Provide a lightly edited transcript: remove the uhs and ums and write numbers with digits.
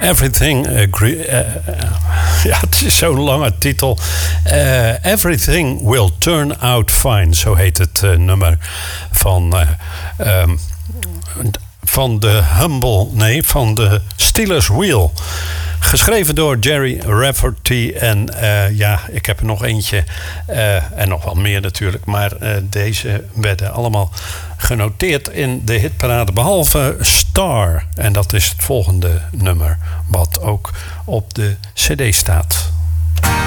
Everything ja, het is zo'n lange titel. Everything Will Turn Out Fine. Zo heet het nummer van de Steelers Wheel. Geschreven door Jerry Rafferty. En ja, ik heb er nog eentje. En nog wel meer natuurlijk. Maar deze werden allemaal genoteerd in de hitparade. Behalve Star. En dat is het volgende nummer. Wat ook op de cd staat.